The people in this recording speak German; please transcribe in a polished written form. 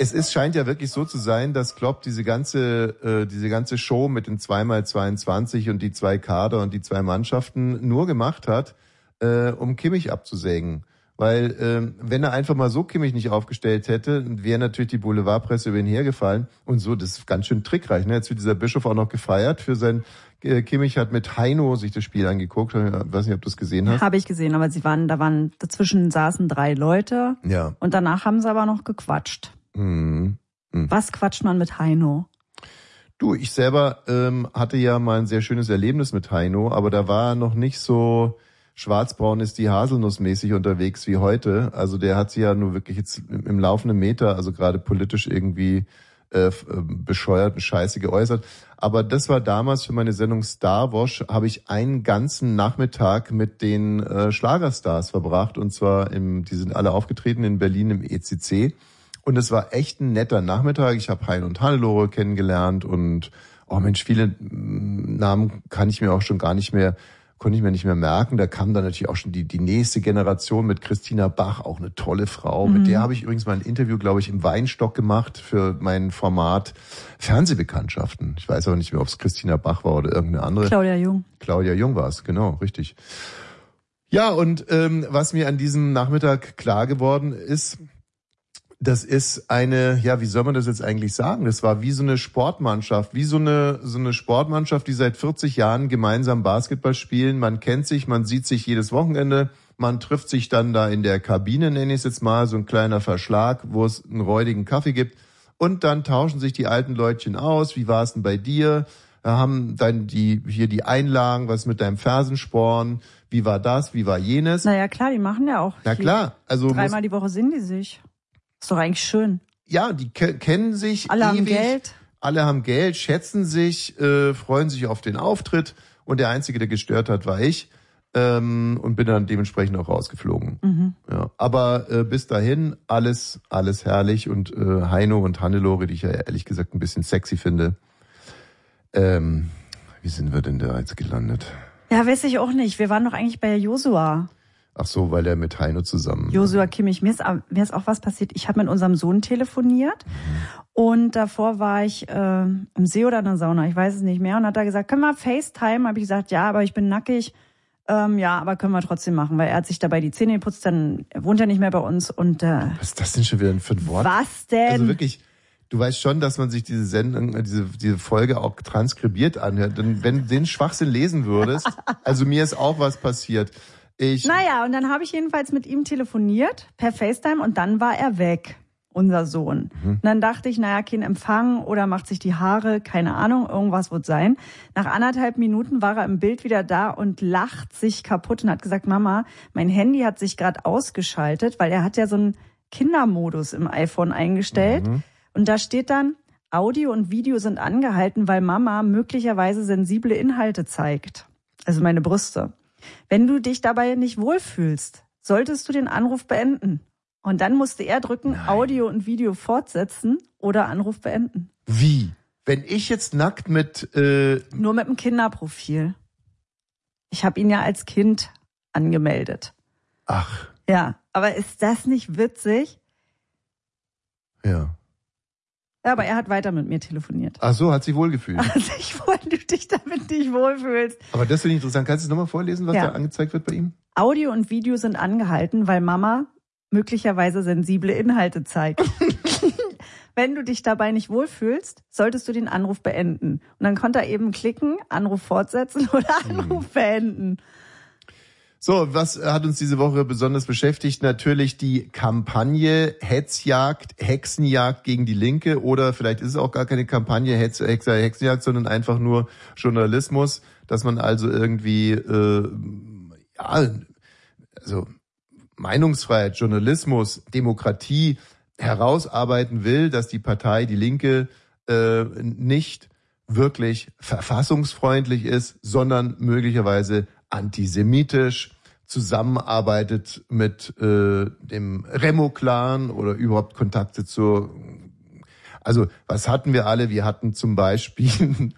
scheint ja wirklich so zu sein, dass Klopp diese ganze Show mit den 2x22 und die 2 Kader und die 2 Mannschaften nur gemacht hat, um Kimmich abzusägen. Weil wenn er einfach mal so Kimmich nicht aufgestellt hätte, wäre natürlich die Boulevardpresse über ihn hergefallen. Und so, das ist ganz schön trickreich. Ne? Jetzt wird dieser Bischof auch noch gefeiert für sein... Kimmich hat mit Heino sich das Spiel angeguckt. Ich weiß nicht, ob du es gesehen hast. Habe ich gesehen, aber dazwischen saßen 3 Leute. Ja. Und danach haben sie aber noch gequatscht. Was quatscht man mit Heino? Du, ich selber hatte ja mal ein sehr schönes Erlebnis mit Heino, aber da war er noch nicht so schwarzbraun ist die Haselnussmäßig unterwegs wie heute. Also der hat sich ja nur wirklich jetzt im laufenden Meter, also gerade politisch irgendwie bescheuert und scheiße geäußert. Aber das war damals für meine Sendung Star Wash, habe ich einen ganzen Nachmittag mit den Schlagerstars verbracht. Und zwar die sind alle aufgetreten in Berlin im ECC. Und es war echt ein netter Nachmittag. Ich habe Hein und Hannelore kennengelernt und viele Namen konnte ich mir nicht mehr merken. Da kam dann natürlich auch schon die nächste Generation mit Christina Bach, auch eine tolle Frau. Mit der habe ich übrigens mal ein Interview, glaube ich, im Weinstock gemacht für mein Format Fernsehbekanntschaften. Ich weiß aber nicht mehr, ob es Christina Bach war oder irgendeine andere. Claudia Jung war es, genau, richtig. Ja, und was mir an diesem Nachmittag klar geworden ist, das ist wie soll man das jetzt eigentlich sagen? Das war wie so eine Sportmannschaft, wie so eine Sportmannschaft, die seit 40 Jahren gemeinsam Basketball spielen. Man kennt sich, man sieht sich jedes Wochenende, man trifft sich dann da in der Kabine, nenne ich es jetzt mal, so ein kleiner Verschlag, wo es einen räudigen Kaffee gibt. Und dann tauschen sich die alten Leutchen aus. Wie war es denn bei dir? Haben dann die Einlagen, was mit deinem Fersensporn? Wie war das? Wie war jenes? Naja, klar, die machen ja auch. Na klar, also 3-mal die Woche sehen die sich. Ist doch eigentlich schön. Ja, die kennen sich alle ewig. Haben Geld. Alle haben Geld, schätzen sich, freuen sich auf den Auftritt. Und der Einzige, der gestört hat, war ich. Und bin dann dementsprechend auch rausgeflogen. Ja, aber bis dahin alles herrlich. Und Heino und Hannelore, die ich ja ehrlich gesagt ein bisschen sexy finde. Wie sind wir denn da jetzt gelandet? Ja, weiß ich auch nicht. Wir waren doch eigentlich bei Josua. Ach so, weil er mit Heino zusammen... Josua Kimmich, mir ist auch was passiert. Ich habe mit unserem Sohn telefoniert und davor war ich im See oder in der Sauna, ich weiß es nicht mehr. Und hat er gesagt, können wir FaceTime? Habe ich gesagt, ja, aber ich bin nackig. Ja, aber können wir trotzdem machen, weil er hat sich dabei die Zähne geputzt, er wohnt ja nicht mehr bei uns. Und was ist das denn schon wieder für ein Wort? Was denn? Also wirklich... Du weißt schon, dass man sich diese Sendung, diese Folge auch transkribiert anhört. Denn wenn du den Schwachsinn lesen würdest, also mir ist auch was passiert. Naja, und dann habe ich jedenfalls mit ihm telefoniert per FaceTime und dann war er weg, unser Sohn. Und dann dachte ich, kein Empfang oder macht sich die Haare, keine Ahnung, irgendwas wird sein. Nach 1,5 Minuten war er im Bild wieder da und lacht sich kaputt und hat gesagt, Mama, mein Handy hat sich gerade ausgeschaltet, weil er hat ja so einen Kindermodus im iPhone eingestellt. Und da steht dann, Audio und Video sind angehalten, weil Mama möglicherweise sensible Inhalte zeigt. Also meine Brüste. Wenn du dich dabei nicht wohlfühlst, solltest du den Anruf beenden. Und dann musste er drücken, Audio und Video fortsetzen oder Anruf beenden. Wie? Wenn ich jetzt nackt mit... Nur mit einem Kinderprofil. Ich habe ihn ja als Kind angemeldet. Ach. Ja, aber ist das nicht witzig? Ja. Ja, aber er hat weiter mit mir telefoniert. Ach so, hat sich wohlgefühlt. Wenn du dich damit nicht wohlfühlst. Aber das finde ich interessant. Kannst du es nochmal vorlesen, was da angezeigt wird bei ihm? Audio und Video sind angehalten, weil Mama möglicherweise sensible Inhalte zeigt. Wenn du dich dabei nicht wohlfühlst, solltest du den Anruf beenden. Und dann konnte er eben klicken, Anruf fortsetzen oder Anruf beenden. So, was hat uns diese Woche besonders beschäftigt? Natürlich die Kampagne Hetzjagd, Hexenjagd gegen die Linke, oder vielleicht ist es auch gar keine Kampagne Hexenjagd, sondern einfach nur Journalismus, dass man also irgendwie also Meinungsfreiheit, Journalismus, Demokratie herausarbeiten will, dass die Partei Die Linke nicht wirklich verfassungsfreundlich ist, sondern möglicherweise antisemitisch, zusammenarbeitet mit dem Remo-Clan oder überhaupt Kontakte zur... Also was hatten wir alle? Wir hatten zum Beispiel